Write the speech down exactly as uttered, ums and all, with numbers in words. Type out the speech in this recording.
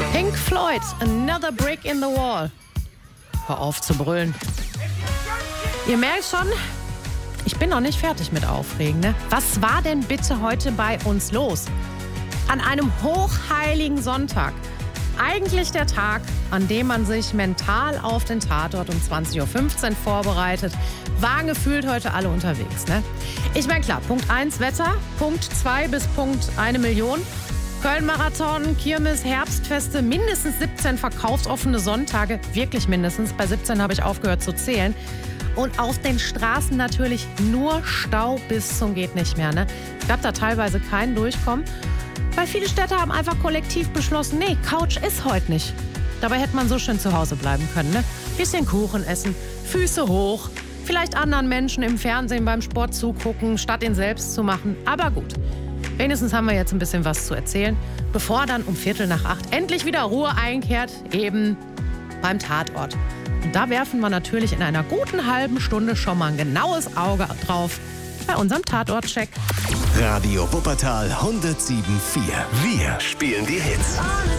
Pink Floyd, Another Brick in the Wall. Hör auf zu brüllen. Ihr merkt schon, ich bin noch nicht fertig mit Aufregen, ne? Was war denn bitte heute bei uns los? An einem hochheiligen Sonntag. Eigentlich der Tag, an dem man sich mental auf den Tatort um zwanzig Uhr fünfzehn vorbereitet, waren gefühlt heute alle unterwegs, ne? Ich meine, klar, Punkt eins Wetter, Punkt zwei bis Punkt eine Million. Köln-Marathon, Kirmes, Herbstfeste, mindestens siebzehn verkaufsoffene Sonntage. Wirklich mindestens. Bei siebzehn habe ich aufgehört zu zählen. Und auf den Straßen natürlich nur Stau bis zum geht nicht mehr, ne? Es gab da teilweise kein Durchkommen. Weil viele Städte haben einfach kollektiv beschlossen, nee, Couch ist heute nicht. Dabei hätte man so schön zu Hause bleiben können, ne? Bisschen Kuchen essen, Füße hoch, vielleicht anderen Menschen im Fernsehen beim Sport zugucken, statt ihn selbst zu machen. Aber gut, wenigstens haben wir jetzt ein bisschen was zu erzählen, bevor dann um Viertel nach acht endlich wieder Ruhe einkehrt, eben beim Tatort. Und da werfen wir natürlich in einer guten halben Stunde schon mal ein genaues Auge drauf bei unserem Tatort-Check. Radio Wuppertal hundertsieben Komma vier. Wir spielen die Hits.